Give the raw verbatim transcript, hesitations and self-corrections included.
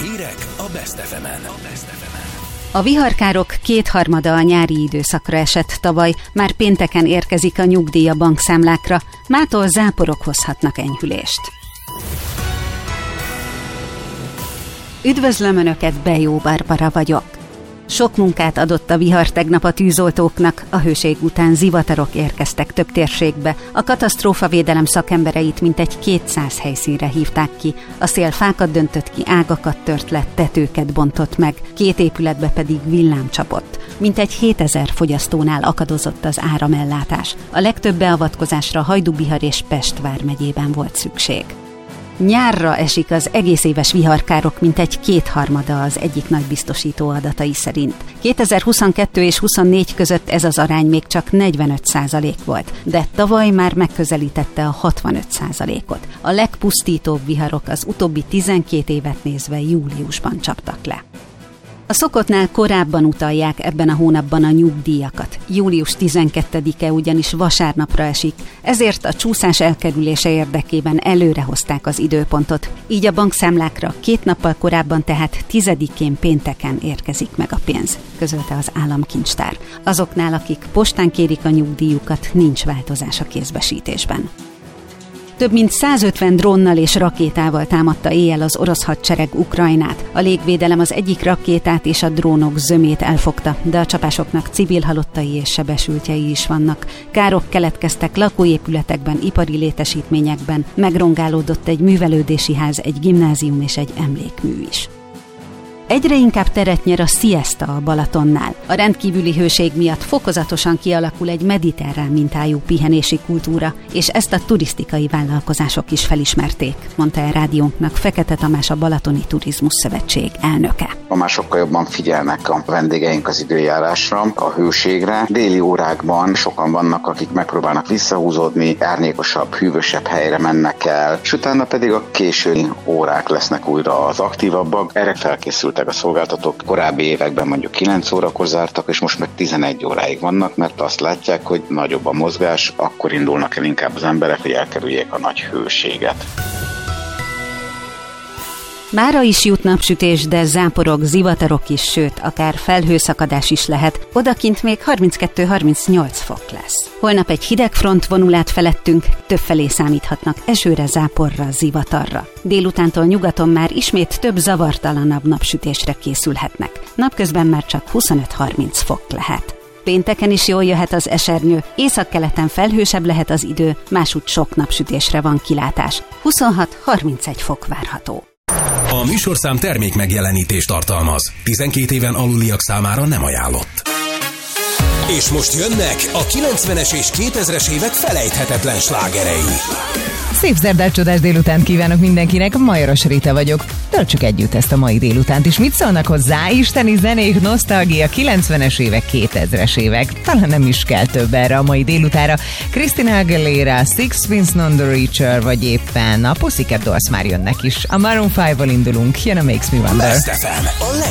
Hírek a Best ef emen. A viharkárok kétharmada a nyári időszakra esett tavaly, már pénteken érkezik a nyugdíj a bankszámlákra, mától záporok hozhatnak enyhülést. Üdvözlöm Önöket, Bejó Barbara vagyok. Sok munkát adott a vihar tegnap a tűzoltóknak, a hőség után zivatarok érkeztek több térségbe, a katasztrófavédelem szakembereit mintegy kétszáz helyszínre hívták ki, a szél fákat döntött ki, ágakat tört le, tetőket bontott meg, két épületbe pedig villám csapott. Mintegy hétezer fogyasztónál akadozott az áramellátás. A legtöbb beavatkozásra Hajdú-Bihar és Pest vármegyében volt szükség. Nyárra esik az egész éves viharkárok mintegy kétharmada az egyik nagy biztosító adatai szerint. kétezer-huszonkettő és huszonnégy között ez az arány még csak negyvenöt százalék volt, de tavaly már megközelítette a hatvanöt százalékot. A legpusztítóbb viharok az utóbbi tizenkét évet nézve júliusban csaptak le. A szokottnál korábban utalják ebben a hónapban a nyugdíjakat. július tizenkettedike ugyanis vasárnapra esik, ezért a csúszás elkerülése érdekében előrehozták az időpontot. Így a bankszámlákra két nappal korábban, tehát tizedikén pénteken érkezik meg a pénz, közölte az államkincstár. Azoknál, akik postán kérik a nyugdíjukat, nincs változás a kézbesítésben. Több mint százötven drónnal és rakétával támadta éjjel az orosz hadsereg Ukrajnát. A légvédelem az egyik rakétát és a drónok zömét elfogta, de a csapásoknak civil halottai és sebesültjei is vannak. Károk keletkeztek lakóépületekben, ipari létesítményekben, megrongálódott egy művelődési ház, egy gimnázium és egy emlékmű is. Egyre inkább teret nyer a siesta a Balatonnál. A rendkívüli hőség miatt fokozatosan kialakul egy mediterrán mintájú pihenési kultúra, és ezt a turisztikai vállalkozások is felismerték, mondta el rádiónknak Fekete Tamás, a Balatoni Turizmus Szövetség elnöke. Ma már sokkal jobban figyelnek a vendégeink az időjárásra, a hőségre. Déli órákban sokan vannak, akik megpróbálnak visszahúzódni, árnyékosabb, hűvösebb helyre mennek el, és utána pedig a késői órák lesznek újra az aktívabbak. Erre felkészültek a szolgáltatók. Korábbi években mondjuk kilenc órakor zártak, és most meg tizenegy óráig vannak, mert azt látják, hogy nagyobb a mozgás, akkor indulnak el inkább az emberek, hogy elkerüljék a nagy hőséget. Mára is jut napsütés, de záporok, zivatarok is, sőt, akár felhőszakadás is lehet, odakint még harminckettő-harmincnyolc fok lesz. Holnap egy hideg front vonul át felettünk, többfelé számíthatnak esőre, záporra, zivatarra. Délutántól nyugaton már ismét több zavartalanabb napsütésre készülhetnek. Napközben már csak huszonöt-harminc fok lehet. Pénteken is jól jöhet az esernyő, északkeleten felhősebb lehet az idő, másútt sok napsütésre van kilátás. huszonhat-harmincegy fok várható. A műsorszám termék megjelenítést tartalmaz. tizenkét éven aluliak számára nem ajánlott. És most jönnek a kilencvenes és kétezres évek felejthetetlen slágerei. Szép szerdás, csodás délutánt kívánok mindenkinek, Majoros Rita vagyok. Töltsük együtt ezt a mai délutánt, és mit szólnak hozzá? Isteni zenék, nosztalgia, kilencvenes évek, kétezres évek. Talán nem is kell több erre a mai délutára. Christina Aguilera, Sixpence None the Richer, vagy éppen a Pussycat Dolls már jönnek is. A Maroon ötvel indulunk, jön a Makes Me Wonder. Best ef em, a